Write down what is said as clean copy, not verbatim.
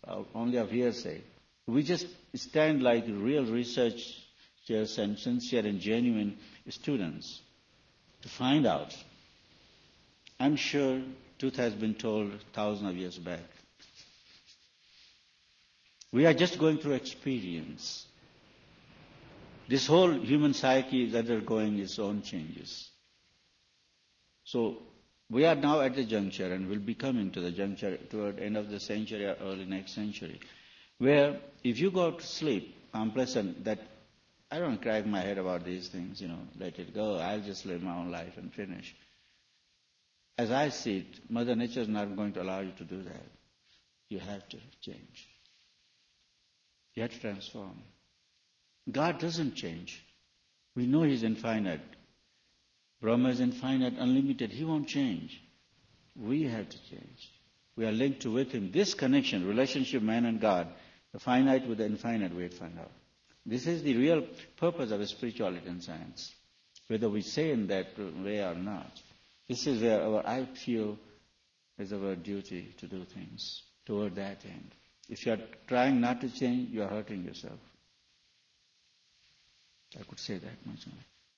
only of hearsay. We just stand like real researchers and sincere and genuine students to find out. I'm sure truth has been told thousands of years back. We are just going through experience. This whole human psyche is undergoing its own changes. So we are now at the juncture, and will be coming to the juncture toward the end of the century or early next century, where if you go to sleep unpleasant, that I don't crack my head about these things, let it go. I'll just live my own life and finish. As I see it, Mother Nature is not going to allow you to do that. You have to change. You have to transform. God doesn't change. We know He's infinite. Brahma is infinite, unlimited. He won't change. We have to change. We are linked with Him. This connection, relationship, man and God, the finite with the infinite, we'll find out. This is the real purpose of spirituality and science, whether we say in that way or not. This is where I feel is our duty to do things toward that end. If you are trying not to change, you are hurting yourself. I could say that much.